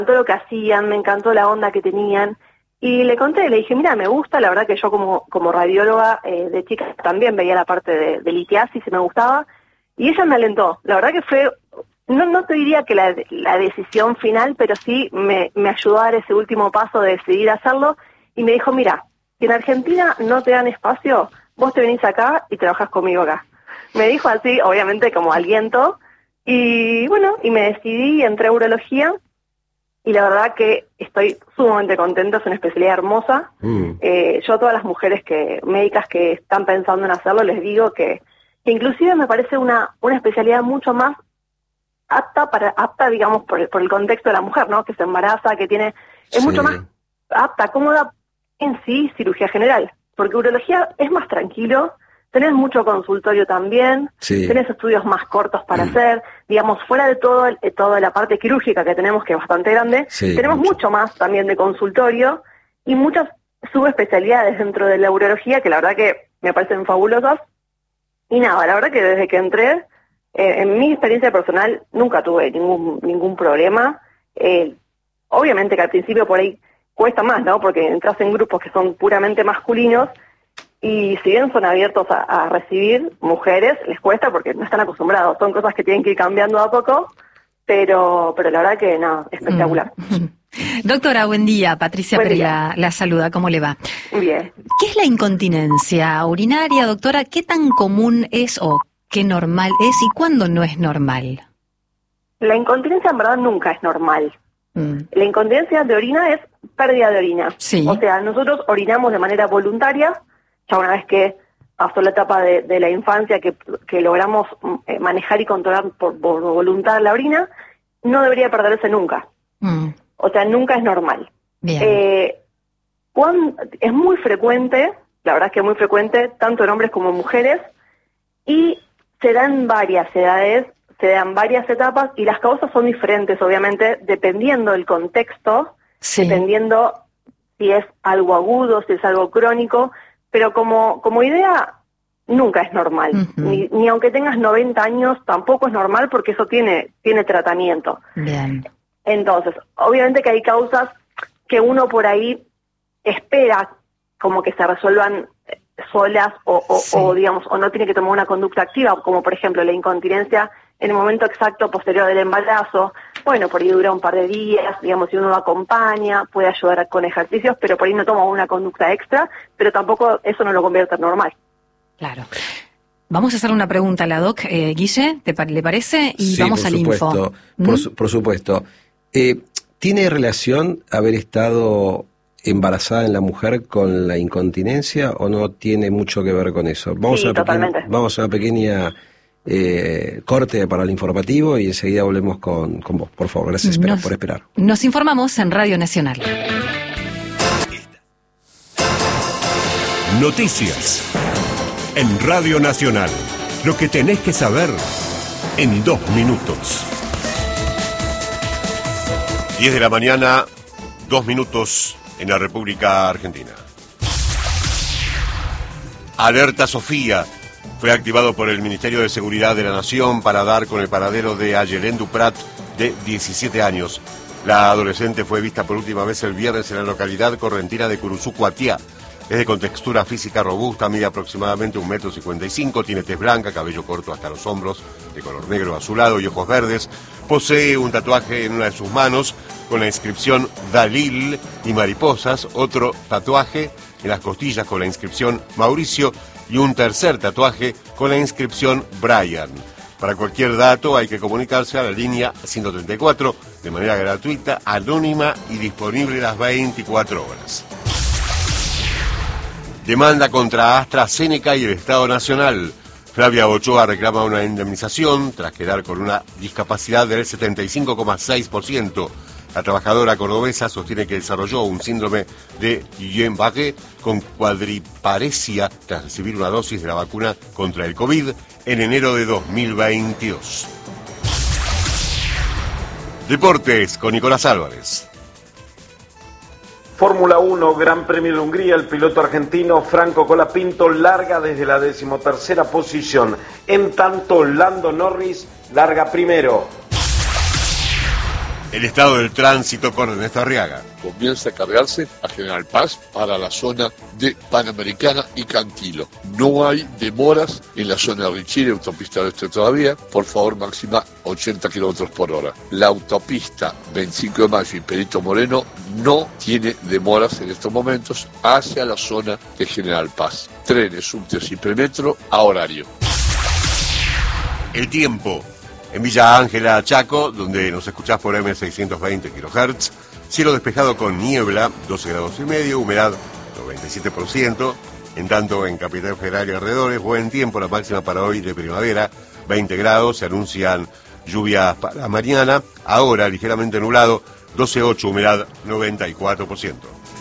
encantó lo que hacían, me encantó la onda que tenían. Y le conté, le dije, mira, me gusta, la verdad que yo como radióloga de chica también veía la parte de litiasis y me gustaba. Y ella me alentó. La verdad que fue, no te diría que la decisión final, pero sí me ayudó a dar ese último paso de decidir hacerlo. Y me dijo, mira, si en Argentina no te dan espacio, vos te venís acá y trabajás conmigo acá. Me dijo así, obviamente como aliento. Y bueno, y me decidí, entré a urología. Y la verdad que estoy sumamente contenta, es una especialidad hermosa. Yo a todas las mujeres médicas que están pensando en hacerlo les digo que inclusive me parece una especialidad mucho más apta, digamos, por el contexto de la mujer, ¿no? Que se embaraza, que tiene, es mucho más apta, cómoda en sí cirugía general, porque urología es más tranquilo. Tenés mucho consultorio también, tenés estudios más cortos para hacer, digamos, fuera de toda la parte quirúrgica que tenemos, que es bastante grande, tenemos mucho más también de consultorio y muchas subespecialidades dentro de la urología que la verdad que me parecen fabulosas. Y nada, la verdad que desde que entré, en mi experiencia personal, nunca tuve ningún problema. Obviamente que al principio por ahí cuesta más, ¿no? Porque entras en grupos que son puramente masculinos, y si bien son abiertos a recibir mujeres, les cuesta porque no están acostumbrados. Son cosas que tienen que ir cambiando a poco, pero la verdad que no, espectacular. Doctora, buen día. Patricia Peri la saluda. ¿Cómo le va? Bien. ¿Qué es la incontinencia urinaria, doctora? ¿Qué tan común es o qué normal es y cuándo no es normal? La incontinencia en verdad nunca es normal. La incontinencia de orina es pérdida de orina. O sea, nosotros orinamos de manera voluntaria. Ya una vez que pasó la etapa de la infancia que logramos manejar y controlar por voluntad la orina, no debería perderse nunca. O sea, nunca es normal. Es muy frecuente, la verdad es que es muy frecuente, tanto en hombres como en mujeres, y se da en varias edades, se dan varias etapas, y las causas son diferentes, obviamente, dependiendo del contexto, dependiendo si es algo agudo, si es algo crónico. Pero como idea, nunca es normal. Ni aunque tengas 90 años, tampoco es normal porque eso tiene tratamiento. Bien. Entonces, obviamente que hay causas que uno por ahí espera como que se resuelvan solas o digamos, o no tiene que tomar una conducta activa, como por ejemplo la incontinencia en el momento exacto posterior del embarazo. Bueno, por ahí dura un par de días, digamos, si uno lo acompaña, puede ayudar con ejercicios, pero por ahí no toma una conducta extra, pero tampoco eso no lo convierte en normal. Claro. Vamos a hacer una pregunta a la doc, Guille, ¿le parece? Y vamos al info. Por supuesto. ¿Tiene relación haber estado embarazada en la mujer con la incontinencia o no tiene mucho que ver con eso? Vamos a una pequeña corte para el informativo y enseguida volvemos con vos. Por favor, gracias por esperar. Nos informamos en Radio Nacional. Noticias en Radio Nacional. Lo que tenés que saber en 2 minutos. 10 de la mañana, 2 minutos en la República Argentina. Alerta Sofía fue activado por el Ministerio de Seguridad de la Nación para dar con el paradero de Ayelén Duprat, de 17 años. La adolescente fue vista por última vez el viernes en la localidad correntina de Curuzú, Cuatiá. Es de contextura física robusta, mide aproximadamente 1,55 m, tiene tez blanca, cabello corto hasta los hombros, de color negro azulado y ojos verdes. Posee un tatuaje en una de sus manos con la inscripción Dalil y mariposas, otro tatuaje en las costillas con la inscripción Mauricio y un tercer tatuaje con la inscripción Brian. Para cualquier dato hay que comunicarse a la línea 134 de manera gratuita, anónima y disponible las 24 horas. Demanda contra AstraZeneca y el Estado Nacional. Flavia Ochoa reclama una indemnización tras quedar con una discapacidad del 75,6%. La trabajadora cordobesa sostiene que desarrolló un síndrome de Guillain-Barré con cuadriparesia tras recibir una dosis de la vacuna contra el COVID en enero de 2022. Deportes con Nicolás Álvarez. Fórmula 1, Gran Premio de Hungría, el piloto argentino Franco Colapinto larga desde la 13ª posición. En tanto, Lando Norris larga primero. El estado del tránsito con Ernesto Arriaga. Comienza a cargarse a General Paz para la zona de Panamericana y Cantilo. No hay demoras en la zona de Richiri, autopista oeste todavía. Por favor, máxima 80 kilómetros por hora. La autopista 25 de Mayo y Perito Moreno no tiene demoras en estos momentos hacia la zona de General Paz. Trenes, subtes y premetro a horario. El tiempo. En Villa Ángela, Chaco, donde nos escuchás por M620 kHz, cielo despejado con niebla, 12 grados y medio, humedad 97%. En tanto, en Capital Federal y alrededores, buen tiempo, la máxima para hoy de primavera, 20 grados, se anuncian lluvias para mañana, ahora ligeramente nublado, 12,8, humedad 94%.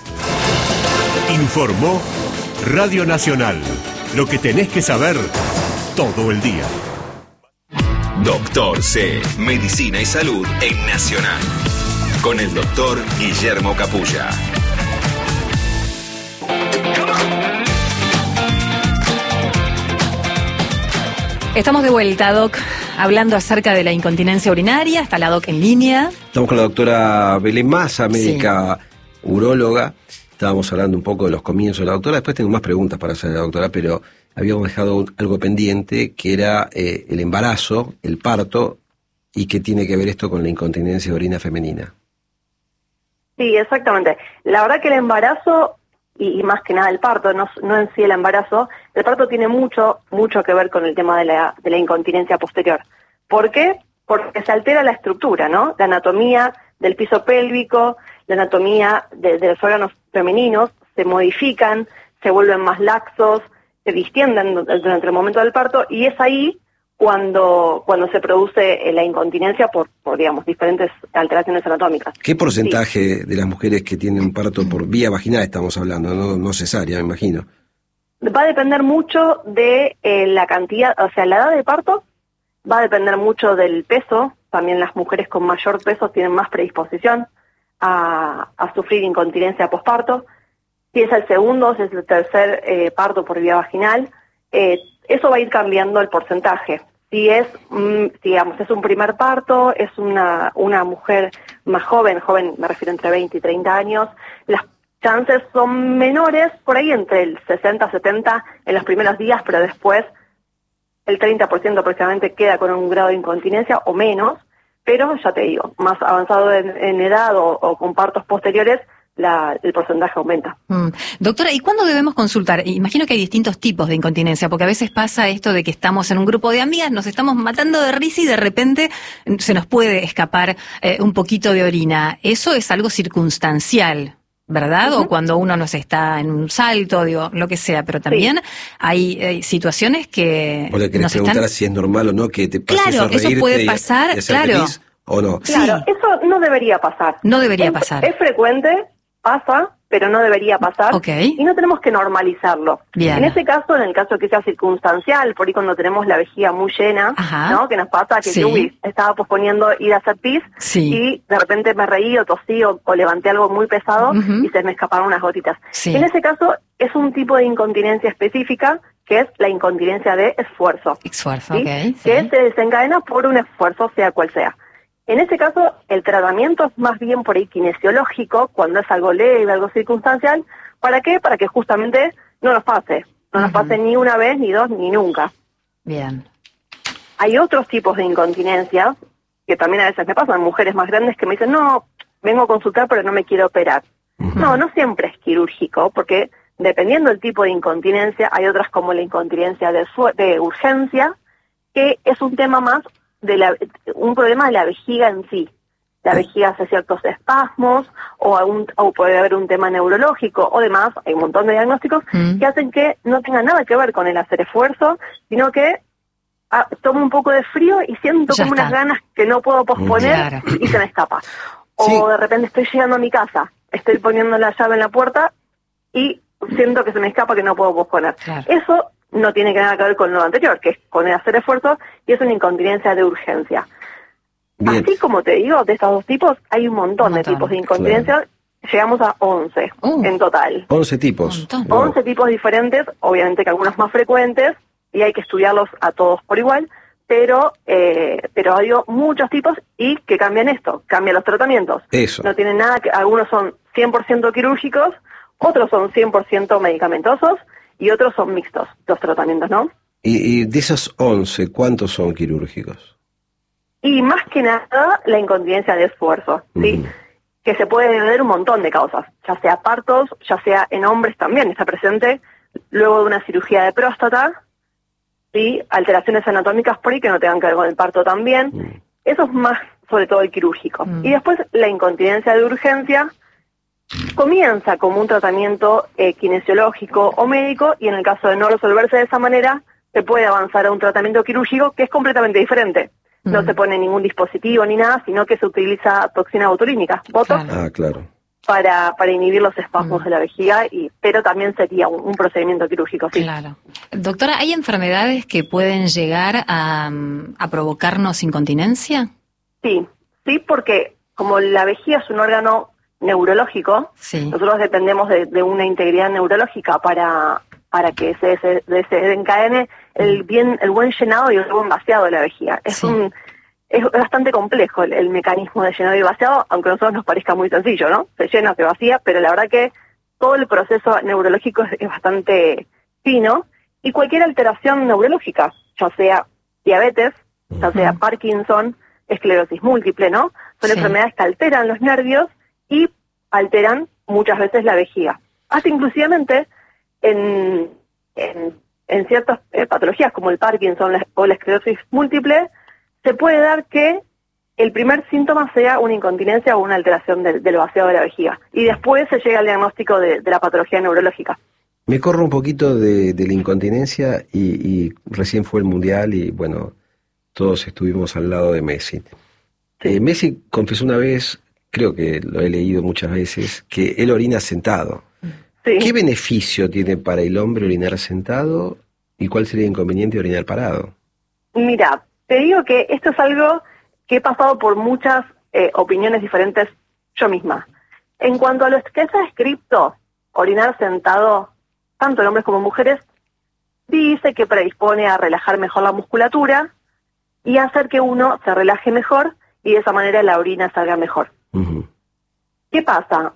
Informó Radio Nacional, lo que tenés que saber todo el día. Doctor C, Medicina y Salud en Nacional, con el doctor Guillermo Capulla. Estamos de vuelta, Doc, hablando acerca de la incontinencia urinaria. Está la Doc en línea. Estamos con la doctora Belén Massa, médica uróloga. Estábamos hablando un poco de los comienzos de la doctora. Después tengo más preguntas para hacer a la doctora, pero habíamos dejado algo pendiente, que era el embarazo, el parto, y qué tiene que ver esto con la incontinencia de orina femenina. Sí, exactamente. La verdad que el embarazo, y más que nada el parto, no en sí el embarazo, el parto tiene mucho que ver con el tema de la incontinencia posterior. ¿Por qué? Porque se altera la estructura, ¿no? La anatomía del piso pélvico, la anatomía de los órganos femeninos se modifican, se vuelven más laxos, se distienden durante el momento del parto, y es ahí cuando se produce la incontinencia por digamos, diferentes alteraciones anatómicas. ¿Qué porcentaje de las mujeres que tienen un parto por vía vaginal estamos hablando? No cesárea, me imagino. Va a depender mucho de la cantidad, o sea, la edad de parto, va a depender mucho del peso. También las mujeres con mayor peso tienen más predisposición a sufrir incontinencia posparto. Si es el segundo, si es el tercer parto por vía vaginal, eso va a ir cambiando el porcentaje. Si es, digamos, es un primer parto, es una mujer más joven me refiero entre 20 y 30 años, las chances son menores, por ahí entre el 60-70 en los primeros días, pero después el 30% aproximadamente queda con un grado de incontinencia o menos, pero ya te digo, más avanzado en edad o con partos posteriores, el porcentaje aumenta. Doctora, ¿y cuándo debemos consultar? Imagino que hay distintos tipos de incontinencia, porque a veces pasa esto de que estamos en un grupo de amigas, nos estamos matando de risa y de repente se nos puede escapar un poquito de orina. Eso es algo circunstancial, ¿verdad? O cuando uno nos está en un salto, digo, lo que sea, pero también hay situaciones que ¿Vos le querés preguntar si es normal o no que te pase claro, eso puede pasar, claro. ¿O no? Claro, eso no debería pasar. No debería pasar. Es frecuente, pasa, pero no debería pasar. Okay. Y no tenemos que normalizarlo. Bien. En ese caso, en el caso que sea circunstancial, por ahí cuando tenemos la vejiga muy llena, ¿no? Que nos pasa que estaba posponiendo ir a hacer pis y de repente me reí o tosí o levanté algo muy pesado y se me escaparon unas gotitas. En ese caso es un tipo de incontinencia específica que es la incontinencia de esfuerzo. Que se desencadena por un esfuerzo, sea cual sea. En este caso, el tratamiento es más bien por ahí kinesiológico, cuando es algo leve, algo circunstancial. ¿Para qué? Para que justamente no nos pase. No nos pase ni una vez, ni dos, ni nunca. Bien. Hay otros tipos de incontinencia, que también a veces me pasan, mujeres más grandes que me dicen, no, vengo a consultar pero no me quiero operar. No siempre es quirúrgico, porque dependiendo del tipo de incontinencia, hay otras como la incontinencia de urgencia, que es un tema más un problema de la vejiga en sí. La vejiga hace ciertos espasmos o puede haber un tema neurológico o demás. Hay un montón de diagnósticos que hacen que no tenga nada que ver con el hacer esfuerzo, sino que tomo un poco de frío y siento como unas ganas que no puedo posponer y se me escapa. O de repente estoy llegando a mi casa, estoy poniendo la llave en la puerta y siento que se me escapa, que no puedo posponer. Eso no tiene nada que ver con lo anterior, que es con el hacer esfuerzo, y es una incontinencia de urgencia. Bien. Así como te digo, de estos dos tipos, hay un montón de tipos de incontinencia. Llegamos a 11 en total. 11 tipos. 11 tipos diferentes, obviamente que algunos más frecuentes, y hay que estudiarlos a todos por igual, pero hay muchos tipos y que cambian esto, cambian los tratamientos. Eso. No tienen nada, algunos son 100% quirúrgicos, otros son 100% medicamentosos y otros son mixtos, los tratamientos, ¿no? Y de esos 11, ¿cuántos son quirúrgicos? Y más que nada, la incontinencia de esfuerzo, ¿sí? Que se puede deber un montón de causas, ya sea partos, ya sea en hombres también está presente, luego de una cirugía de próstata, ¿sí? Alteraciones anatómicas por ahí que no tengan que ver con el parto también. Eso es más, sobre todo, el quirúrgico. Y después, la incontinencia de urgencia comienza como un tratamiento kinesiológico o médico, y en el caso de no resolverse de esa manera, se puede avanzar a un tratamiento quirúrgico que es completamente diferente. No se pone ningún dispositivo ni nada, sino que se utiliza toxina botulínica, Botox, claro. para inhibir los espasmos de la vejiga, pero también sería un procedimiento quirúrgico, sí. Claro. Doctora, ¿hay enfermedades que pueden llegar a provocarnos incontinencia? Sí, porque como la vejiga es un órgano neurológico, nosotros dependemos de una integridad neurológica para que se desencadene el buen llenado y el buen vaciado de la vejiga. Es bastante complejo el mecanismo de llenado y vaciado, aunque a nosotros nos parezca muy sencillo, ¿no? Se llena, se vacía, pero la verdad que todo el proceso neurológico es bastante fino, y cualquier alteración neurológica, ya sea diabetes, ya sea Parkinson, esclerosis múltiple, ¿no? Son enfermedades que alteran los nervios y alteran muchas veces la vejiga. Hasta inclusivamente en ciertas patologías como el Parkinson o la esclerosis múltiple, se puede dar que el primer síntoma sea una incontinencia o una alteración del vaciado de la vejiga, y después se llega al diagnóstico de la patología neurológica. Me corro un poquito de la incontinencia y recién fue el Mundial y bueno, todos estuvimos al lado de Messi. Messi confesó una vez, creo que lo he leído muchas veces, que él orina sentado. ¿Qué beneficio tiene para el hombre orinar sentado y cuál sería el inconveniente de orinar parado? Mira, te digo que esto es algo que he pasado por muchas opiniones diferentes yo misma. En cuanto a lo que está escrito, orinar sentado, tanto en hombres como en mujeres, dice que predispone a relajar mejor la musculatura y hacer que uno se relaje mejor y de esa manera la orina salga mejor. ¿Qué pasa?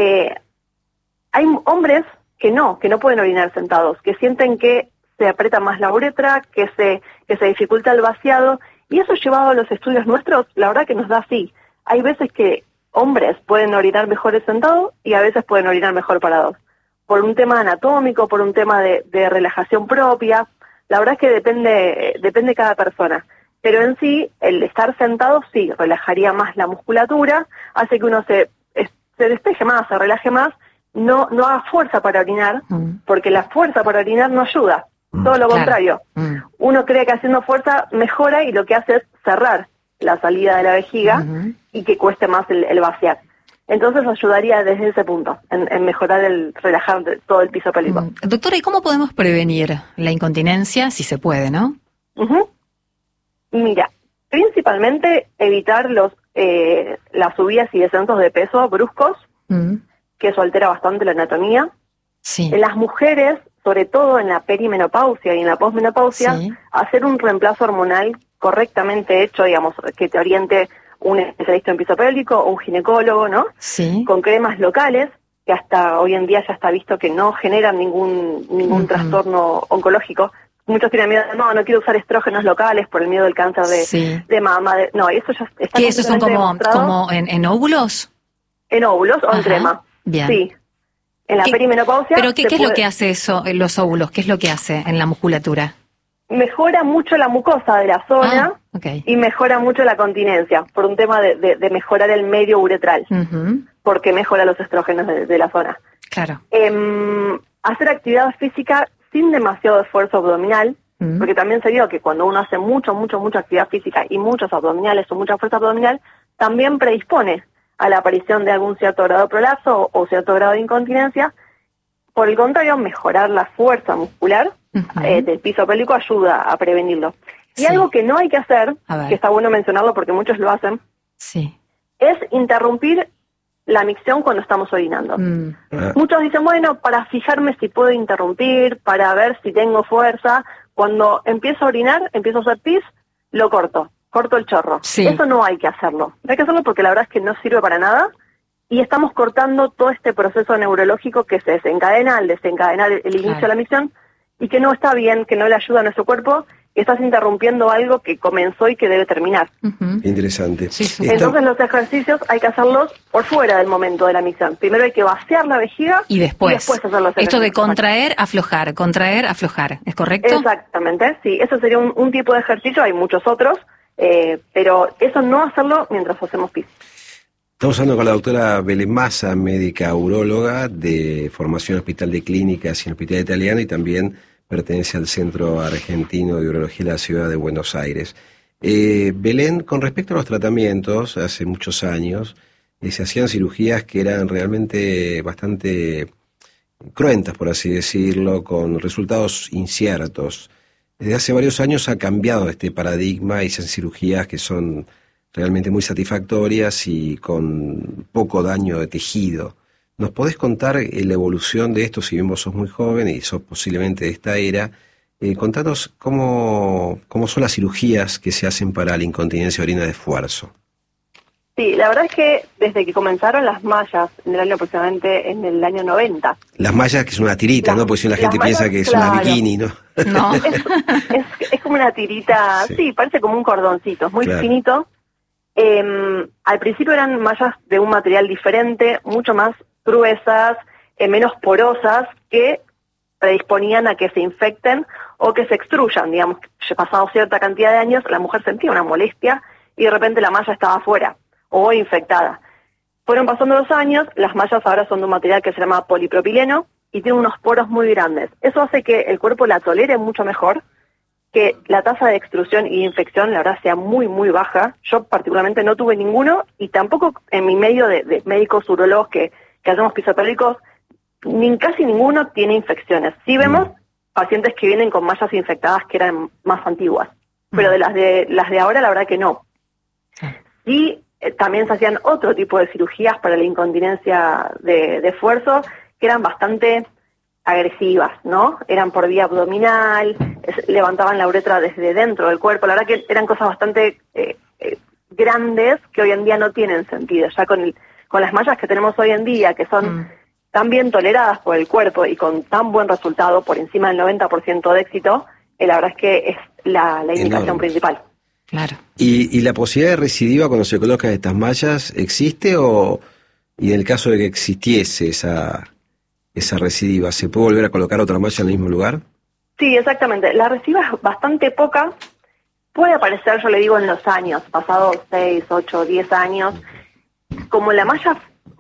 Hay hombres que no pueden orinar sentados, que sienten que se aprieta más la uretra, que se dificulta el vaciado, y eso llevado a los estudios nuestros, la verdad que nos da así. Hay veces que hombres pueden orinar mejor sentados y a veces pueden orinar mejor parados. Por un tema anatómico, por un tema de relajación propia, la verdad es que depende de cada persona. Pero en sí, el estar sentado sí relajaría más la musculatura, hace que uno se despeje más, se relaje más, no haga fuerza para orinar, porque la fuerza para orinar no ayuda. Todo lo contrario. Uno cree que haciendo fuerza mejora y lo que hace es cerrar la salida de la vejiga y que cueste más el vaciar. Entonces ayudaría desde ese punto, en mejorar relajar todo el piso pélvico. Doctora, ¿y cómo podemos prevenir la incontinencia? Si se puede, ¿no? Mira, principalmente evitar las subidas y descensos de peso bruscos, que eso altera bastante la anatomía. En las mujeres, sobre todo en la perimenopausia y en la posmenopausia, hacer un reemplazo hormonal correctamente hecho, digamos, que te oriente un especialista en piso pélvico o un ginecólogo, ¿no? Con cremas locales, que hasta hoy en día ya está visto que no generan ningún trastorno oncológico. Muchos tienen miedo, no quiero usar estrógenos locales por el miedo del cáncer de mama. No, eso ya está. ¿Qué esos son como en óvulos? En óvulos o en crema. Bien. Sí. En la perimenopausia. ¿Pero qué es lo que hace eso, los óvulos? ¿Qué es lo que hace en la musculatura? Mejora mucho la mucosa de la zona y mejora mucho la continencia, por un tema de mejorar el medio uretral, porque mejora los estrógenos de la zona. Claro. Hacer actividad física sin demasiado esfuerzo abdominal, porque también se vio que cuando uno hace mucha actividad física y muchos abdominales o mucha fuerza abdominal, también predispone a la aparición de algún cierto grado de prolapso o cierto grado de incontinencia. Por el contrario, mejorar la fuerza muscular del piso pélvico ayuda a prevenirlo. Y algo que no hay que hacer, que está bueno mencionarlo porque muchos lo hacen, es interrumpir la micción cuando estamos orinando. Muchos dicen, bueno, para fijarme si puedo interrumpir, para ver si tengo fuerza, cuando empiezo a orinar, empiezo a hacer pis, lo corto el chorro. Sí. Eso no hay que hacerlo. No hay que hacerlo porque la verdad es que no sirve para nada y estamos cortando todo este proceso neurológico que se desencadena al desencadenar el inicio de la misión y que no está bien, que no le ayuda a nuestro cuerpo. Estás interrumpiendo algo que comenzó y que debe terminar. Interesante. Sí. Entonces los ejercicios hay que hacerlos por fuera del momento de la misión. Primero hay que vaciar la vejiga y después hacer los ejercicios. Esto de contraer, aflojar, ¿es correcto? Exactamente, sí. Eso sería un tipo de ejercicio, hay muchos otros, pero eso no hacerlo mientras hacemos pis. Estamos hablando con la doctora Belén Massa, médica uróloga de formación Hospital de Clínicas y en Hospital Italiano y también pertenece al Centro Argentino de Urología de la Ciudad de Buenos Aires. Belén, con respecto a los tratamientos, hace muchos años se hacían cirugías que eran realmente bastante cruentas, por así decirlo, con resultados inciertos. Desde hace varios años ha cambiado este paradigma y se hacen cirugías que son realmente muy satisfactorias y con poco daño de tejido. ¿Nos podés contar la evolución de esto, si bien vos sos muy joven y sos posiblemente de esta era? Contanos cómo son las cirugías que se hacen para la incontinencia urina de esfuerzo. Sí, la verdad es que desde que comenzaron las mallas, en el año aproximadamente en el año 90. Las mallas, que es una tirita, ¿no? Porque si la gente piensa que es una bikini, ¿no? No. Es como una tirita, sí, parece como un cordoncito, es muy finito. Al principio eran mallas de un material diferente, mucho más gruesas, menos porosas, que predisponían a que se infecten o que se extruyan. Digamos, pasado cierta cantidad de años, la mujer sentía una molestia y de repente la malla estaba afuera o infectada. Fueron pasando los años, las mallas ahora son de un material que se llama polipropileno y tiene unos poros muy grandes. Eso hace que el cuerpo la tolere mucho mejor, que la tasa de extrusión y infección, la verdad, sea muy, muy baja. Yo particularmente no tuve ninguno y tampoco en mi medio de médicos urólogos que hacemos pisopélvicos, casi ninguno tiene infecciones. Sí vemos pacientes que vienen con mallas infectadas que eran más antiguas, pero de las de ahora la verdad que no. Y también se hacían otro tipo de cirugías para la incontinencia de esfuerzo que eran bastante agresivas, ¿no? Eran por vía abdominal, levantaban la uretra desde dentro del cuerpo. La verdad que eran cosas bastante grandes que hoy en día no tienen sentido. Ya con las mallas que tenemos hoy en día, que son tan bien toleradas por el cuerpo y con tan buen resultado, por encima del 90% de éxito, la verdad es que es la indicación principal. Claro. ¿Y la posibilidad de recidiva cuando se colocan estas mallas existe y en el caso de que existiese esa recidiva, ¿se puede volver a colocar otra malla en el mismo lugar? Sí, exactamente. La recidiva es bastante poca. Puede aparecer, yo le digo, en los años, pasados 6, 8, 10 años. Como la malla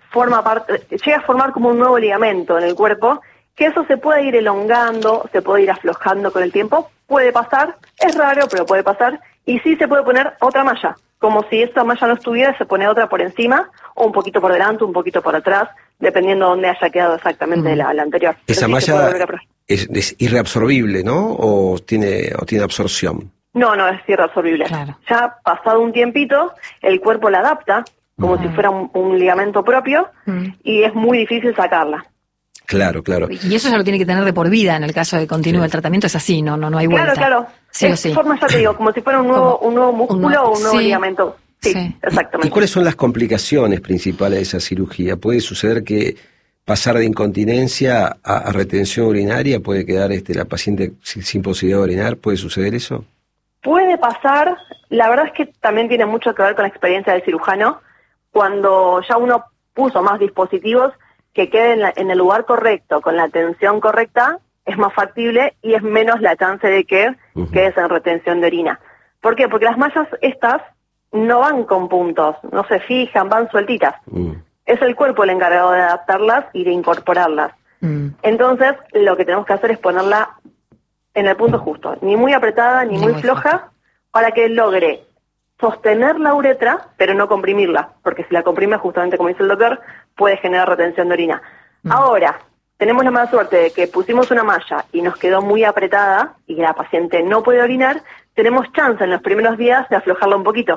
llega a formar como un nuevo ligamento en el cuerpo, que eso se puede ir elongando, se puede ir aflojando con el tiempo. Puede pasar, es raro, pero puede pasar. Y sí se puede poner otra malla, como si esta malla no estuviera, se pone otra por encima, o un poquito por delante, un poquito por atrás, dependiendo de dónde haya quedado exactamente la anterior. Esa malla es irreabsorbible, ¿no? ¿O tiene absorción? No, es irreabsorbible. Claro. Ya pasado un tiempito, el cuerpo la adapta, como si fuera un ligamento propio, y es muy difícil sacarla. Claro. Y eso ya lo tiene que tener de por vida en el caso de que continúe el tratamiento, es así, no hay vuelta. Claro. Sí o sí. Forma, ya te digo, como si fuera un nuevo músculo o un nuevo ligamento. Sí, exactamente. ¿Y cuáles son las complicaciones principales de esa cirugía? ¿Puede suceder que pasar de incontinencia a retención urinaria puede quedar la paciente sin posibilidad de orinar? ¿Puede suceder eso? Puede pasar. La verdad es que también tiene mucho que ver con la experiencia del cirujano. Cuando ya uno puso más dispositivos, que quede en el lugar correcto, con la tensión correcta, es más factible y es menos la chance de que quedes en retención de orina. ¿Por qué? Porque las mallas estas no van con puntos, no se fijan, van sueltitas. Es el cuerpo el encargado de adaptarlas y de incorporarlas. Entonces, lo que tenemos que hacer es ponerla en el punto justo, ni muy apretada ni muy floja, para que logre sostener la uretra, pero no comprimirla, porque si la comprime, justamente como dice el doctor, puede generar retención de orina. Ahora, tenemos la mala suerte de que pusimos una malla y nos quedó muy apretada y la paciente no puede orinar, tenemos chance en los primeros días de aflojarla un poquito.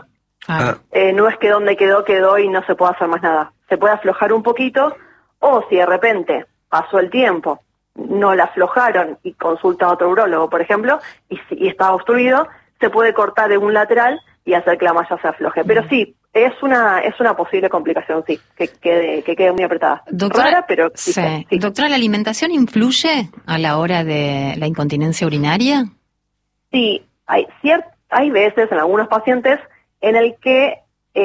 No es que donde quedó y no se puede hacer más nada. Se puede aflojar un poquito, o si de repente pasó el tiempo, no la aflojaron y consulta a otro urólogo, por ejemplo, y estaba obstruido, se puede cortar en un lateral y hacer que la malla se afloje. Pero sí, es una posible complicación, sí, que quede muy apretada. Doctora, rara, pero sí. sí. Doctora, ¿la alimentación influye a la hora de la incontinencia urinaria? Sí, hay veces en algunos pacientes en el que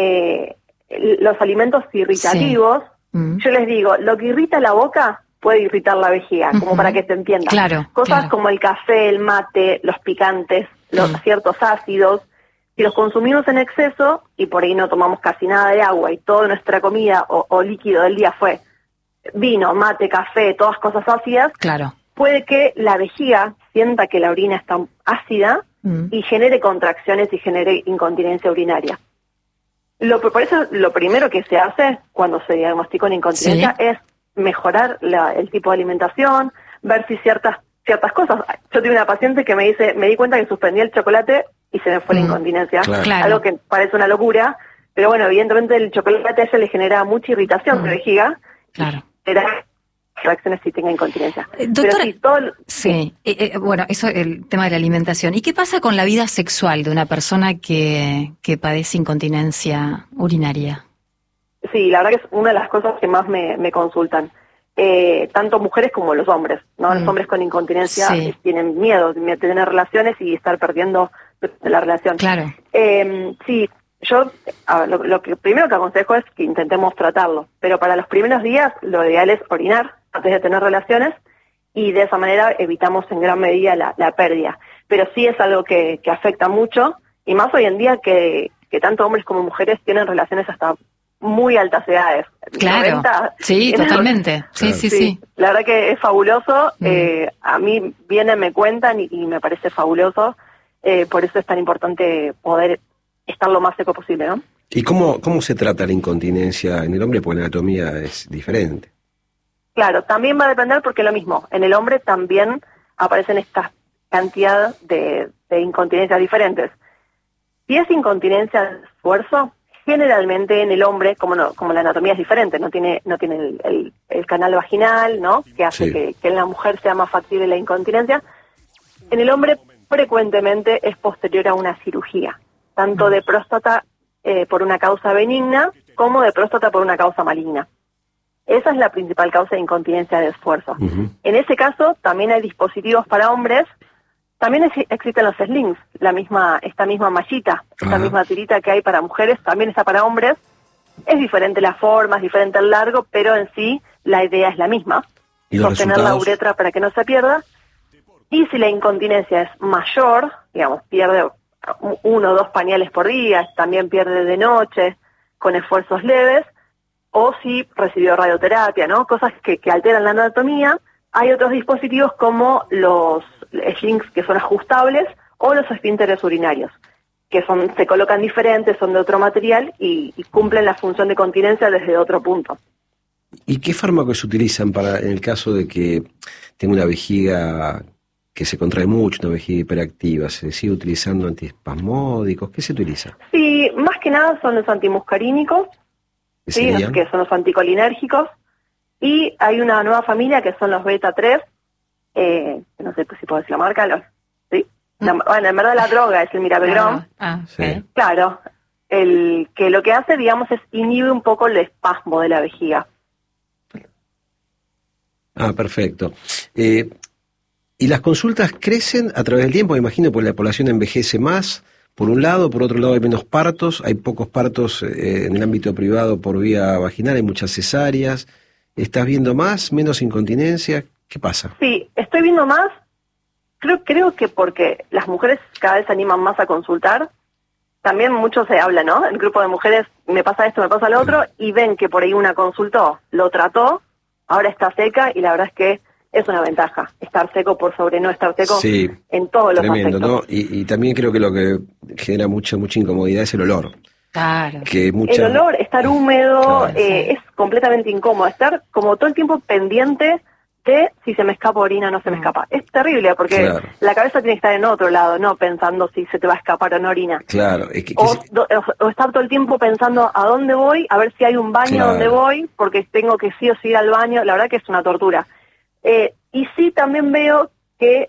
los alimentos irritativos, yo les digo, lo que irrita la boca puede irritar la vejiga, como para que se entienda. Claro, Cosas como el café, el mate, los picantes, ciertos ácidos, si los consumimos en exceso y por ahí no tomamos casi nada de agua y toda nuestra comida o líquido del día fue vino, mate, café, todas cosas ácidas, claro, puede que la vejiga sienta que la orina está ácida y genere contracciones y genere incontinencia urinaria. Por eso lo primero que se hace cuando se diagnostica una incontinencia es mejorar el tipo de alimentación, ver si ciertas cosas. Yo tuve una paciente que me dice, me di cuenta que suspendí el chocolate y se me fue la incontinencia. Claro. Algo que parece una locura, pero bueno, evidentemente el chocolate a ella le genera mucha irritación de vejiga. Claro. Genera reacciones si tenga incontinencia. Doctora, bueno, eso es el tema de la alimentación. ¿Y qué pasa con la vida sexual de una persona que padece incontinencia urinaria? Sí, la verdad que es una de las cosas que más me consultan. Tanto mujeres como los hombres, ¿no? Los hombres con incontinencia tienen miedo de tener relaciones y estar perdiendo la relación. Claro. Sí, yo lo que primero que aconsejo es que intentemos tratarlo, pero para los primeros días lo ideal es orinar antes de tener relaciones y de esa manera evitamos en gran medida la pérdida. Pero sí es algo que afecta mucho y más hoy en día que tanto hombres como mujeres tienen relaciones hasta muy altas edades. Claro, 90, sí, totalmente. Sí. La verdad que es fabuloso. A mí me cuentan y me parece fabuloso. Por eso es tan importante poder estar lo más seco posible, ¿no? ¿Y cómo se trata la incontinencia en el hombre? Porque la anatomía es diferente. Claro, también va a depender porque lo mismo. En el hombre también aparecen esta cantidad de incontinencias diferentes. Si es incontinencia de esfuerzo, generalmente en el hombre, como la anatomía es diferente, no tiene el canal vaginal, ¿no? Que hace que en la mujer sea más factible la incontinencia. En el hombre frecuentemente es posterior a una cirugía, tanto de próstata por una causa benigna como de próstata por una causa maligna. Esa es la principal causa de incontinencia de esfuerzo. En ese caso también hay dispositivos para hombres. También existen los slings, esta misma mallita, esta misma tirita que hay para mujeres, también está para hombres. Es diferente la forma, es diferente el largo, pero en sí la idea es la misma. Sostener la uretra para que no se pierda. Y si la incontinencia es mayor, digamos, pierde 1 o 2 pañales por día, también pierde de noche, con esfuerzos leves, o si recibió radioterapia, ¿no? Cosas que alteran la anatomía. Hay otros dispositivos como los slings que son ajustables o los esfínteres urinarios, que se colocan diferentes, son de otro material y cumplen la función de continencia desde otro punto. ¿Y qué fármacos se utilizan en el caso de que tenga una vejiga que se contrae mucho, una vejiga hiperactiva? ¿Se sigue utilizando antiespasmódicos? ¿Qué se utiliza? Sí, más que nada son los antimuscarínicos, que son los anticolinérgicos, y hay una nueva familia que son los beta 3, no sé si puedo decir la marca, bueno, en verdad la droga es el mirabegrón. Claro, que lo que hace, digamos, es inhibe un poco el espasmo de la vejiga. Perfecto. ¿Y las consultas crecen a través del tiempo? Me imagino, porque la población envejece más, por un lado, por otro lado hay menos partos, hay pocos partos en el ámbito privado por vía vaginal, hay muchas cesáreas. ¿Estás viendo más, menos incontinencia? ¿Qué pasa? Sí, estoy viendo más. Creo que porque las mujeres cada vez se animan más a consultar. También mucho se habla, ¿no? El grupo de mujeres, me pasa esto, me pasa lo otro, y ven que por ahí una consultó, lo trató, ahora está seca, y la verdad es que es una ventaja, estar seco por sobre no estar seco en todos los aspectos. ¿No? Y también creo que lo que genera mucha incomodidad es el olor. Claro. El olor, estar húmedo, es completamente incómodo. Estar como todo el tiempo pendiente de si se me escapa orina o no se me escapa. Es terrible porque la cabeza tiene que estar en otro lado, no pensando si se te va a escapar o no orina. Claro. O estar todo el tiempo pensando a dónde voy, a ver si hay un baño donde voy, porque tengo que sí o sí ir al baño. La verdad que es una tortura. Y sí también veo que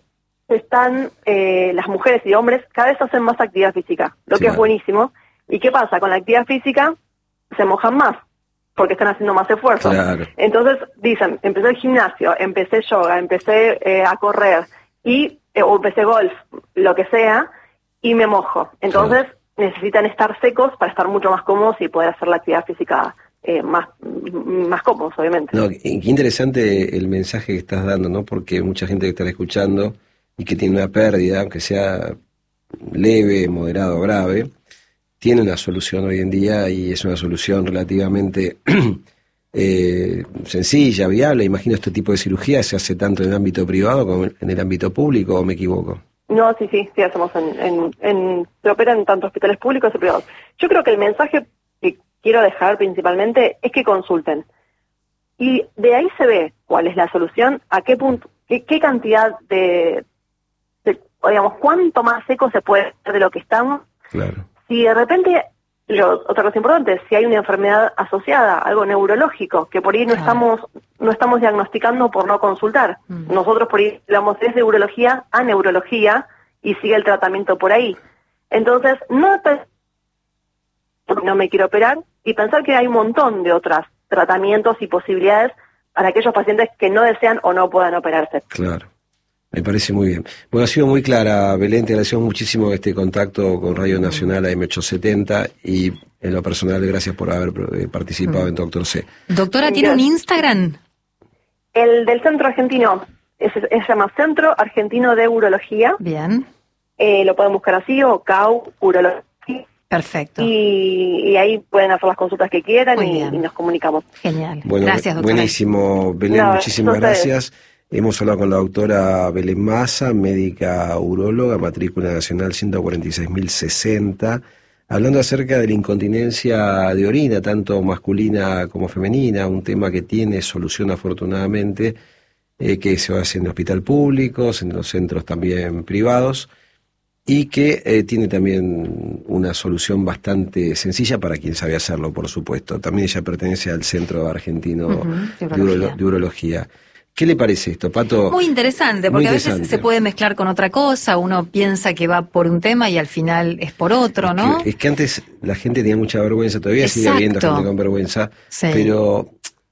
están, las mujeres y hombres cada vez hacen más actividad física, lo que es buenísimo. ¿Y qué pasa? Con la actividad física se mojan más, porque están haciendo más esfuerzo. Claro. Entonces dicen, empecé el gimnasio, empecé yoga, empecé a correr, o empecé golf, lo que sea, y me mojo. Entonces necesitan estar secos para estar mucho más cómodos y poder hacer la actividad física más cómodos, obviamente. No, qué interesante el mensaje que estás dando, ¿no? Porque mucha gente que está escuchando y que tiene una pérdida, aunque sea leve, moderada o grave, tiene una solución hoy en día y es una solución relativamente sencilla, viable. Imagino este tipo de cirugía se hace tanto en el ámbito privado como en el ámbito público, ¿o me equivoco? No, sí, hacemos se opera en tanto hospitales públicos y privados. Yo creo que el mensaje que quiero dejar principalmente es que consulten. Y de ahí se ve cuál es la solución, a qué punto, qué cantidad digamos, cuánto más seco se puede hacer de lo que estamos. Claro. Si de repente, otra cosa importante, si hay una enfermedad asociada, algo neurológico, que por ahí no estamos diagnosticando por no consultar. Nosotros por ahí hablamos desde urología a neurología y sigue el tratamiento por ahí. Entonces, no me quiero operar y pensar que hay un montón de otros tratamientos y posibilidades para aquellos pacientes que no desean o no puedan operarse. Claro. Me parece muy bien. Bueno, ha sido muy clara, Belén, te agradecemos muchísimo este contacto con Radio Nacional AM870 y en lo personal, gracias por haber participado en Doctor C. Doctora, ¿tiene un Instagram? El del Centro Argentino, se llama Centro Argentino de Urología. Bien. Lo pueden buscar así, o CAU Urología. Perfecto. Y ahí pueden hacer las consultas que quieran y nos comunicamos. Genial. Bueno, gracias, doctora. Buenísimo, Belén, muchísimas gracias. Hemos hablado con la doctora Belén Massa, médica uróloga, matrícula nacional 146.060, hablando acerca de la incontinencia de orina, tanto masculina como femenina, un tema que tiene solución afortunadamente, que se hace en el hospital público, en los centros también privados, y que tiene también una solución bastante sencilla para quien sabe hacerlo, por supuesto. También ella pertenece al Centro Argentino de Urología. ¿Qué le parece esto, Pato? Muy interesante, porque a veces se puede mezclar con otra cosa, uno piensa que va por un tema y al final es por otro, ¿no? Es que antes la gente tenía mucha vergüenza, todavía sigue habiendo gente con vergüenza, pero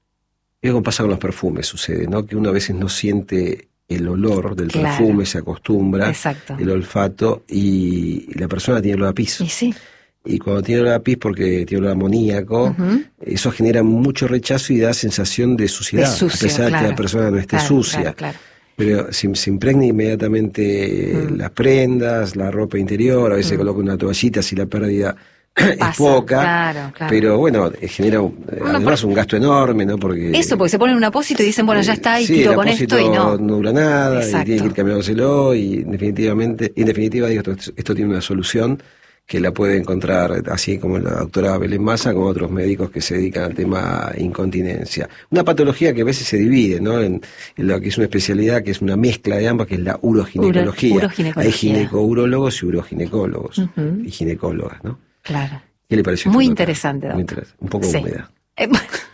es como pasa con los perfumes, sucede, ¿no? Que uno a veces no siente el olor del perfume, se acostumbra, el olfato, y la persona tiene olor a pis. Y cuando tiene olor a pis, porque tiene olor a amoníaco, eso genera mucho rechazo y da sensación de suciedad, a pesar de que la persona no esté sucia. Pero se impregna inmediatamente las prendas, la ropa interior, a veces coloca una toallita si la pérdida es poca, pero bueno, genera además un gasto enorme, ¿no? Porque se ponen un apósito y dicen, bueno, ya está, y tiro con esto y no dura nada, y tiene que ir cambiándoselo, y en definitiva digo, esto tiene una solución que la puede encontrar, así como la doctora Belén Massa, como otros médicos que se dedican al tema incontinencia. Una patología que a veces se divide, ¿no? En lo que es una especialidad que es una mezcla de ambas, que es la uroginecología. Hay ginecourólogos y uroginecólogos y ginecólogas, ¿no? Claro. ¿Qué le pareció? Muy interesante, doctor. Un poco húmeda.